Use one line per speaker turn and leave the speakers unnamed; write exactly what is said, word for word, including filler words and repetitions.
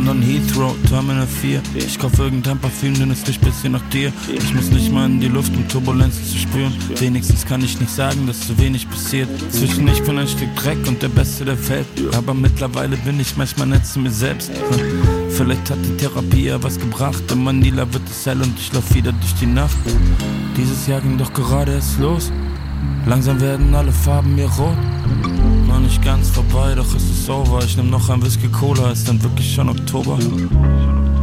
London Heathrow, Terminal vier. Ich kauf irgendein Parfüm, denn es riecht bisschen nach dir. Ich muss nicht mal in die Luft, um Turbulenzen zu spüren. Wenigstens kann ich nicht sagen, dass zu wenig passiert. Zwischen ich bin ein Stück Dreck und der Beste der Welt. Aber mittlerweile bin ich manchmal nett zu mir selbst. Vielleicht hat die Therapie ja was gebracht. In Manila wird es hell und ich lauf wieder durch die Nacht. Dieses Jahr ging doch gerade erst los. Langsam werden alle Farben mir rot. Noch nicht ganz vorbei, doch es ist over. Ich nehm noch ein Whisky Cola, ist dann wirklich schon Oktober.